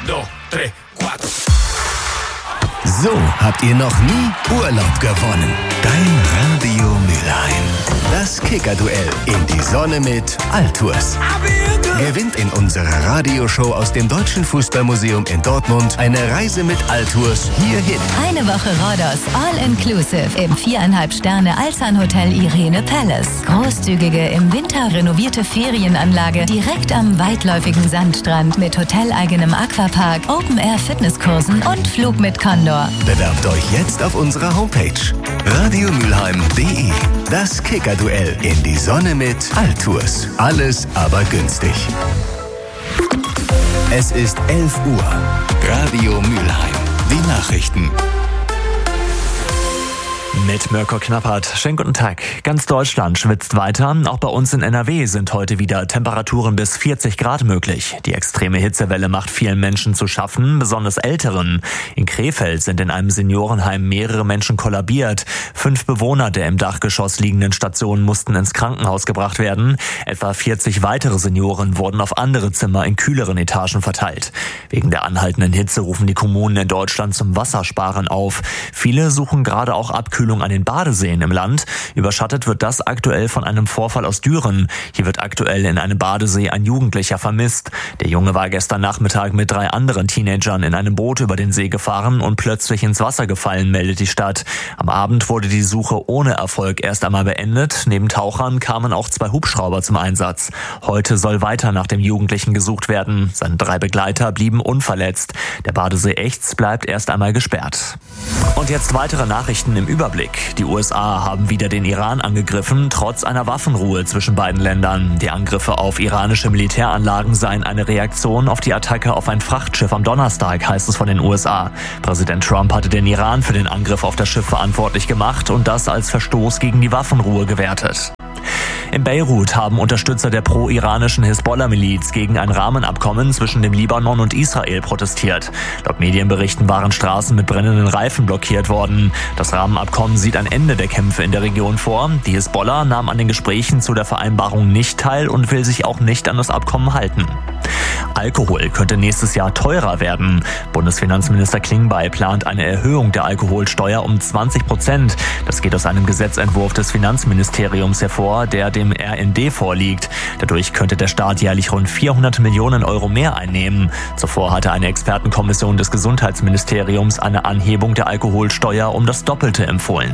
2, 3, 4. So habt ihr noch nie Urlaub gewonnen. Dein Radio Mülheim. Das Kicker-Duell in die Sonne mit Altours. Gewinnt in unserer Radioshow aus dem Deutschen Fußballmuseum in Dortmund eine Reise mit Altours hierhin. Eine Woche Rhodos, all-inclusive im 4,5 Sterne Alzan-Hotel Irene Palace. Großzügige, im Winter renovierte Ferienanlage direkt am weitläufigen Sandstrand mit hoteleigenem Aquapark, Open-Air-Fitnesskursen und Flug mit Condor. Bewerbt euch jetzt auf unserer Homepage radiomülheim.de. Das Kicker-Duell in die Sonne mit Altours. Alles aber günstig. Es ist 11 Uhr. Radio Mülheim. Die Nachrichten. Mit Mirko Knappert. Schönen guten Tag. Ganz Deutschland schwitzt weiter. Auch bei uns in NRW sind heute wieder Temperaturen bis 40 Grad möglich. Die extreme Hitzewelle macht vielen Menschen zu schaffen, besonders Älteren. In Krefeld sind in einem Seniorenheim mehrere Menschen kollabiert. 5 Bewohner der im Dachgeschoss liegenden Station mussten ins Krankenhaus gebracht werden. Etwa 40 weitere Senioren wurden auf andere Zimmer in kühleren Etagen verteilt. Wegen der anhaltenden Hitze rufen die Kommunen in Deutschland zum Wassersparen auf. Viele suchen gerade auch Abkühlung an den Badeseen im Land. Überschattet wird das aktuell von einem Vorfall aus Düren. Hier wird aktuell in einem Badesee ein Jugendlicher vermisst. Der Junge war gestern Nachmittag mit 3 anderen Teenagern in einem Boot über den See gefahren und plötzlich ins Wasser gefallen, meldet die Stadt. Am Abend wurde die Suche ohne Erfolg erst einmal beendet. Neben Tauchern kamen auch 2 Hubschrauber zum Einsatz. Heute soll weiter nach dem Jugendlichen gesucht werden. Seine 3 Begleiter blieben unverletzt. Der Badesee Echts bleibt erst einmal gesperrt. Und jetzt weitere Nachrichten im Überblick. Die USA haben wieder den Iran angegriffen, trotz einer Waffenruhe zwischen beiden Ländern. Die Angriffe auf iranische Militäranlagen seien eine Reaktion auf die Attacke auf ein Frachtschiff am Donnerstag, heißt es von den USA. Präsident Trump hatte den Iran für den Angriff auf das Schiff verantwortlich gemacht und das als Verstoß gegen die Waffenruhe gewertet. In Beirut haben Unterstützer der pro-iranischen Hisbollah-Miliz gegen ein Rahmenabkommen zwischen dem Libanon und Israel protestiert. Laut Medienberichten waren Straßen mit brennenden Reifen blockiert worden. Das Rahmenabkommen sieht ein Ende der Kämpfe in der Region vor. Die Hisbollah nahm an den Gesprächen zu der Vereinbarung nicht teil und will sich auch nicht an das Abkommen halten. Alkohol könnte nächstes Jahr teurer werden. Bundesfinanzminister Klingbeil plant eine Erhöhung der Alkoholsteuer um 20%. Das geht aus einem Gesetzentwurf des Finanzministeriums hervor, der dem RND vorliegt. Dadurch könnte der Staat jährlich rund 400 Millionen Euro mehr einnehmen. Zuvor hatte eine Expertenkommission des Gesundheitsministeriums eine Anhebung der Alkoholsteuer um das Doppelte empfohlen.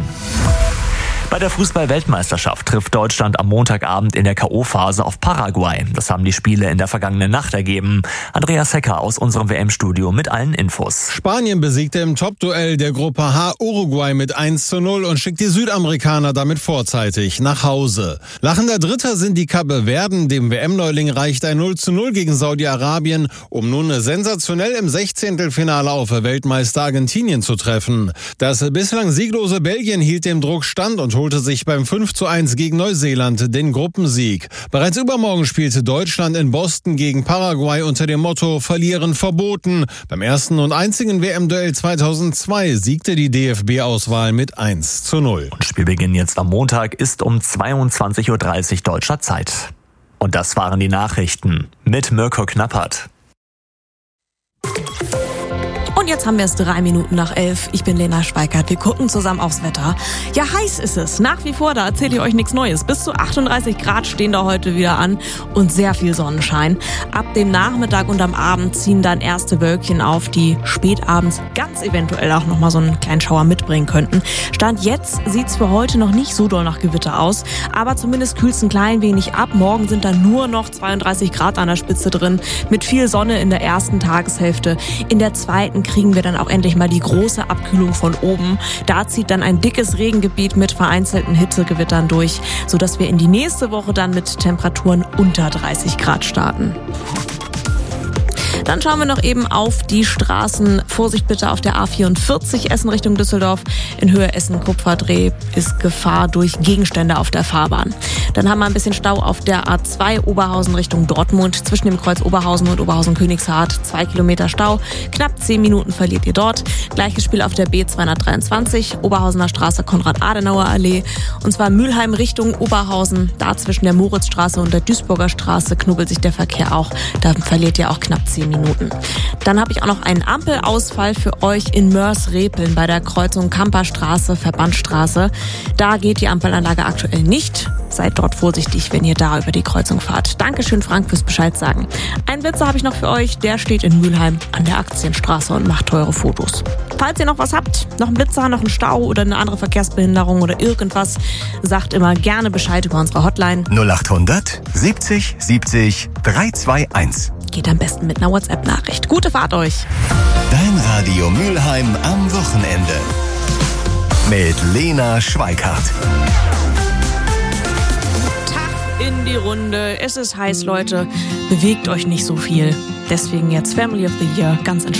Bei der Fußball-Weltmeisterschaft trifft Deutschland am Montagabend in der K.O.-Phase auf Paraguay. Das haben die Spiele in der vergangenen Nacht ergeben. Andreas Hecker aus unserem WM-Studio mit allen Infos. Spanien besiegte im Top-Duell der Gruppe H Uruguay mit 1:0 und schickt die Südamerikaner damit vorzeitig nach Hause. Lachender Dritter sind die Cape Verden. Dem WM-Neuling reicht ein 0:0 gegen Saudi-Arabien, um nun sensationell im 16. auf Weltmeister Argentinien zu treffen. Das bislang sieglose Belgien hielt dem Druck stand und holte sich beim 5:1 gegen Neuseeland den Gruppensieg. Bereits übermorgen spielte Deutschland in Boston gegen Paraguay unter dem Motto Verlieren verboten. Beim ersten und einzigen WM-Duell 2002 siegte die DFB-Auswahl mit 1:0. Und Spielbeginn jetzt am Montag ist um 22:30 Uhr deutscher Zeit. Und das waren die Nachrichten mit Mirko Knappert. Und jetzt haben wir es 3 Minuten nach 11. Ich bin Lena Schweikart. Wir gucken zusammen aufs Wetter. Ja, heiß ist es. Nach wie vor, da erzähle ich euch nichts Neues. Bis zu 38 Grad stehen da heute wieder an und sehr viel Sonnenschein. Ab dem Nachmittag und am Abend ziehen dann erste Wölkchen auf, die spätabends ganz eventuell auch nochmal so einen kleinen Schauer mitbringen könnten. Stand jetzt sieht's für heute noch nicht so doll nach Gewitter aus, aber zumindest kühlt's ein klein wenig ab. Morgen sind dann nur noch 32 Grad an der Spitze drin, mit viel Sonne in der ersten Tageshälfte. In der zweiten kriegen wir dann auch endlich mal die große Abkühlung von oben. Da zieht dann ein dickes Regengebiet mit vereinzelten Hitzegewittern durch, sodass wir in die nächste Woche dann mit Temperaturen unter 30 Grad starten. Dann schauen wir noch eben auf die Straßen. Vorsicht bitte auf der A44 Essen Richtung Düsseldorf. In Höhe Essen-Kupferdreh ist Gefahr durch Gegenstände auf der Fahrbahn. Dann haben wir ein bisschen Stau auf der A2 Oberhausen Richtung Dortmund. Zwischen dem Kreuz Oberhausen und Oberhausen-Königshardt 2 Kilometer Stau. Knapp 10 Minuten verliert ihr dort. Gleiches Spiel auf der B223 Oberhausener Straße Konrad-Adenauer-Allee. Und zwar Mülheim Richtung Oberhausen. Da zwischen der Moritzstraße und der Duisburger Straße knubbelt sich der Verkehr auch. Da verliert ihr auch knapp 10 Minuten. Minuten. Dann habe ich auch noch einen Ampelausfall für euch in Mörs-Repeln bei der Kreuzung Kamperstraße, Verbandstraße. Da geht die Ampelanlage aktuell nicht. Seid dort vorsichtig, wenn ihr da über die Kreuzung fahrt. Dankeschön, Frank, fürs Bescheid sagen. Einen Blitzer habe ich noch für euch. Der steht in Mülheim an der Aktienstraße und macht teure Fotos. Falls ihr noch was habt, noch einen Blitzer, noch einen Stau oder eine andere Verkehrsbehinderung oder irgendwas, sagt immer gerne Bescheid über unsere Hotline. 0800 70 70 321. Geht am besten mit einer WhatsApp-Nachricht. Gute Fahrt euch. Dein Radio Mülheim am Wochenende. Mit Lena Schweikart. In die Runde. Es ist heiß, Leute. Bewegt euch nicht so viel. Deswegen jetzt Family of the Year ganz entspannt.